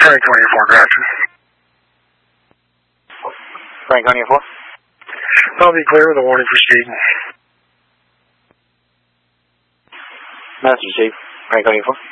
Franconia 4, Grafton. Franconia 4? I'll be clear with a warning for speeding. Master Chief, Franconia 4.